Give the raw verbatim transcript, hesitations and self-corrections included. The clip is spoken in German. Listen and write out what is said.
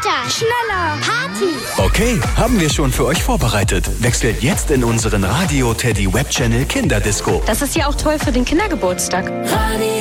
Kita, schneller, Party. Okay, haben wir schon für euch vorbereitet. Wechselt jetzt in unseren Radio Teddy Web Channel Kinderdisco. Das ist ja auch toll für den Kindergeburtstag. Radio